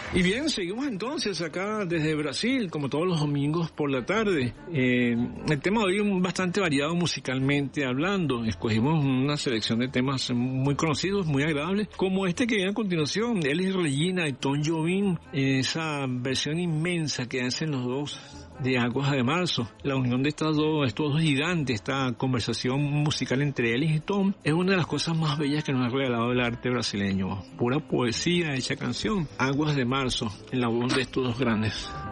Y bien, seguimos entonces acá desde Brasil, como todos los domingos por la tarde. El tema de hoy es bastante variado musicalmente hablando. Escogimos una selección de temas muy conocidos, muy agradables, como este que viene a continuación, Elis Regina y Tom Jobim, esa versión inmensa que hacen los dos de Aguas de Marzo. La unión de estos dos gigantes, esta conversación musical entre Elis y Tom, es una de las cosas más bellas que nos ha regalado el arte brasileño. Pura poesía hecha canción. Aguas de Marzo, en la voz de estos dos grandes.